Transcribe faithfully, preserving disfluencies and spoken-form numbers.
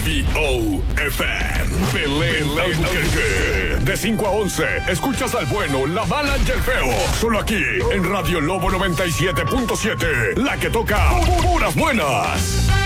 V O F M. Belén Albuquerque. De cinco a once, escuchas al bueno, la mala y el feo. Solo aquí, en Radio Lobo noventa y siete punto siete. La que toca puras buenas.